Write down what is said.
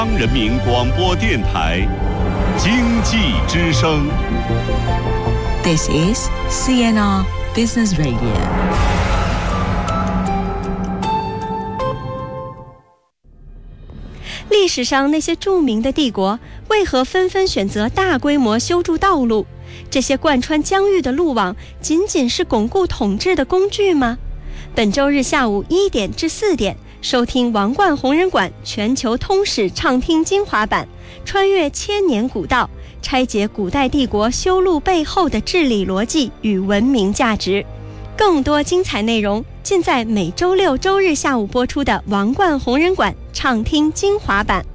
人民广播电台经济之声。 This is CNR Business Radio。 历史上那些著名的帝国为何纷纷选择大规模修筑道路？这些贯穿疆域的路网仅仅是巩固统治的工具吗？本周日下午1点至4点，收听王冠红人馆全球通史畅听精华版，穿越千年古道，拆解古代帝国修路背后的治理逻辑与文明价值。更多精彩内容尽在每周六周日下午播出的王冠红人馆畅听精华版。